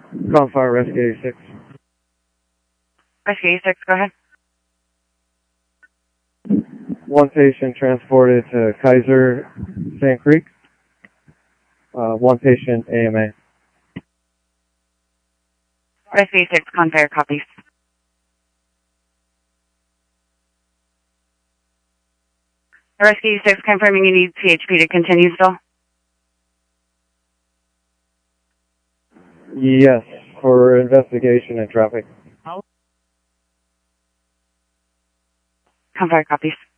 Confire Rescue 86. Rescue 86, go ahead. One patient transported to Kaiser Sand Creek. One patient AMA. Rescue 6, Confire, copies. Rescue 6, confirming you need CHP to continue still? Yes, for investigation and traffic. Confire, copies.